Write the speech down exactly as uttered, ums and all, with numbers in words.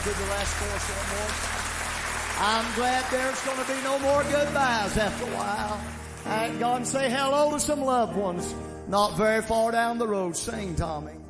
to the last chorus one more. I'm glad there's going to be no more goodbyes after a while. I go and say hello to some loved ones not very far down the road. Sing, Tommy.